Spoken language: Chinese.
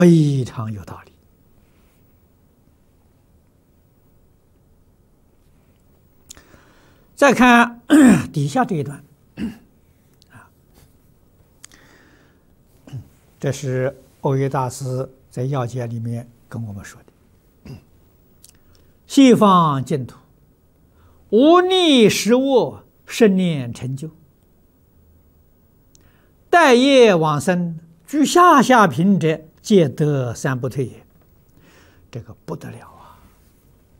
非常有道理。再看底下这一段，这是欧耶大师在要解里面跟我们说的：西方净土，无逆实恶，生念成就，待业往生，居下下品者，皆得三不退也。这个不得了啊！